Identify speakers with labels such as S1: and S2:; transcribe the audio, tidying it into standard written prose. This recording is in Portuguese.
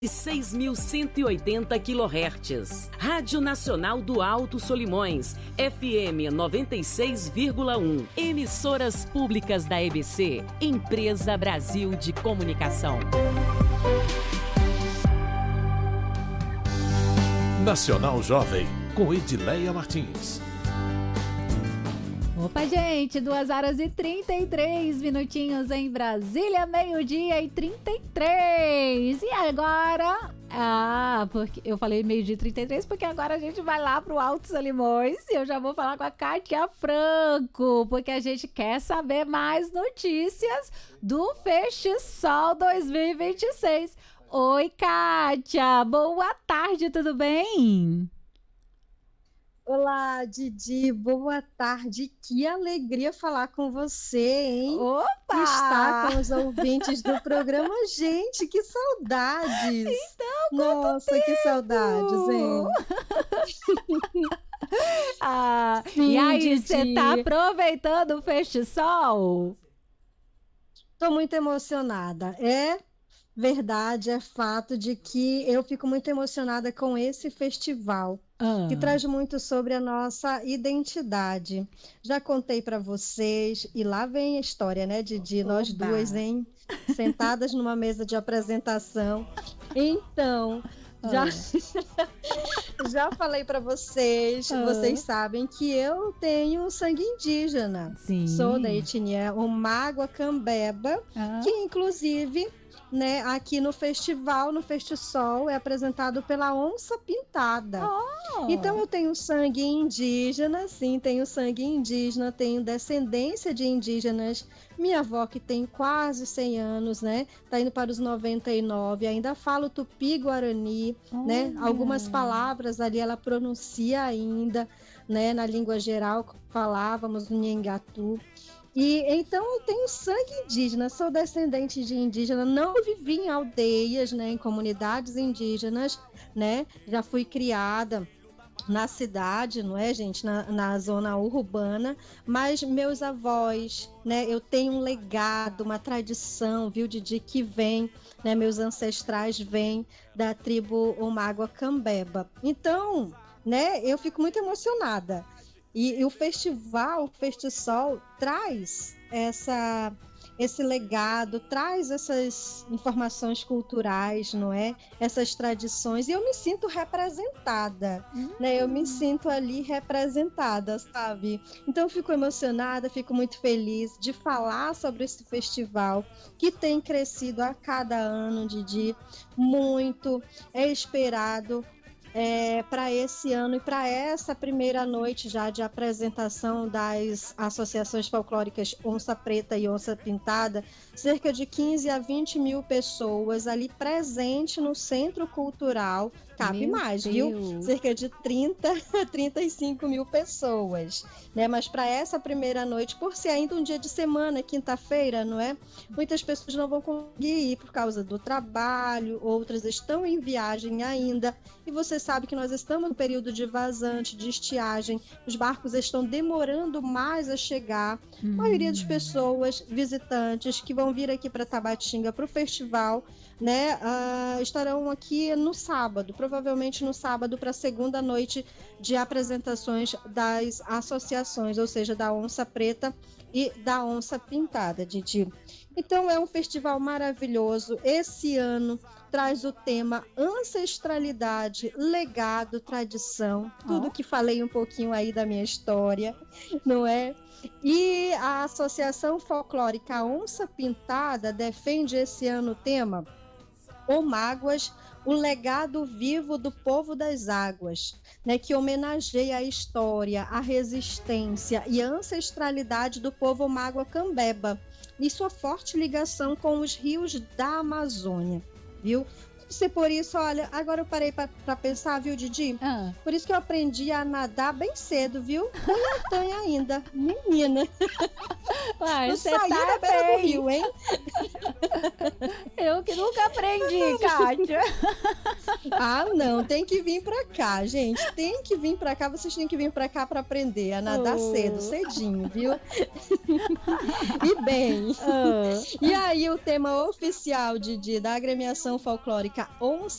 S1: 6.180 kHz. Rádio Nacional do Alto Solimões, FM 96,1. Emissoras públicas da EBC, Empresa Brasil de Comunicação.
S2: Nacional Jovem, com Edileia Martins.
S3: Opa, gente, 2h33 em Brasília, 12h33. E agora... porque eu falei 12h33 porque agora a gente vai lá pro Alto Solimões e eu já vou falar com a Kátia Franco, porque a gente quer saber mais notícias do FestiSol 2026. Oi, Kátia, boa tarde, tudo bem?
S4: Olá, Didi, boa tarde, que alegria falar com você, hein?
S3: Opa!
S4: Estar com os ouvintes do programa, gente, que saudades!
S3: Então,
S4: nossa,
S3: tempo!
S4: Que saudades, hein?
S3: E aí, você tá aproveitando o FestiSol?
S4: Tô muito emocionada, verdade, é fato de que eu fico muito emocionada com esse festival, que traz muito sobre a nossa identidade. Já contei para vocês, e lá vem a história, né, Didi?
S3: Oba.
S4: Nós duas, hein? Sentadas numa mesa de apresentação. Então, já falei para vocês, vocês sabem que eu tenho sangue indígena.
S3: Sim.
S4: Sou da etnia Omágua Cambeba, que inclusive... né, aqui no festival, no FestiSol, é apresentado pela Onça Pintada. Então eu tenho sangue indígena, sim, tenho sangue indígena, tenho descendência de indígenas. Minha avó, que tem quase 100 anos, né, tá indo para os 99, ainda falo tupi-guarani, né, algumas palavras ali ela pronuncia ainda, né, na língua geral, falávamos no Nhengatu. E então eu tenho sangue indígena, sou descendente de indígena, não vivi em aldeias, né, em comunidades indígenas, né, já fui criada na cidade, não é, gente, na zona urbana, mas meus avós, né, eu tenho um legado, uma tradição, viu, Didi, que vem, né, meus ancestrais vêm da tribo Omágua Cambeba. Então, né, eu fico muito emocionada. E o festival, o FestiSol, traz esse legado, traz essas informações culturais, não é? Essas tradições, e eu me sinto representada, né? Eu me sinto ali representada, sabe? Então eu fico emocionada, fico muito feliz de falar sobre esse festival, que tem crescido a cada ano, Didi, muito, é esperado para esse ano e para essa primeira noite já de apresentação das associações folclóricas Onça Preta e Onça Pintada, cerca de 15 a 20 mil pessoas ali presente no Centro Cultural, cabe mais, viu? Cerca de 30 a 35 mil pessoas, né? Mas para essa primeira noite, por ser ainda um dia de semana, quinta-feira, não é? Muitas pessoas não vão conseguir ir por causa do trabalho, outras estão em viagem ainda, e você sabe que nós estamos no período de vazante, de estiagem, os barcos estão demorando mais a chegar. A maioria das pessoas, visitantes que vão vir aqui para Tabatinga para o festival, né, estarão aqui no sábado, provavelmente no sábado, para a segunda noite de apresentações das associações, ou seja, da Onça Preta e da Onça Pintada, Didi. Então é um festival maravilhoso. Esse ano traz o tema ancestralidade, legado, tradição, tudo que falei um pouquinho aí da minha história, não é? E a Associação Folclórica Onça Pintada defende esse ano o tema Omáguas, o legado vivo do povo das águas, né, que homenageia a história, a resistência e a ancestralidade do povo Omágua Cambeba e sua forte ligação com os rios da Amazônia, viu? Se por isso, olha, agora eu parei para pensar, viu, Didi? Por isso que eu aprendi a nadar bem cedo, viu? Tanha ainda, menina.
S3: Uai,
S4: você tá na beira do rio, hein?
S3: Eu que nunca aprendi, Kátia.
S4: Não, tem que vir pra cá, gente. Tem que vir pra cá, vocês têm que vir pra cá pra aprender a nadar cedinho, viu? E bem, e aí o tema oficial, Didi, da agremiação folclórica Onça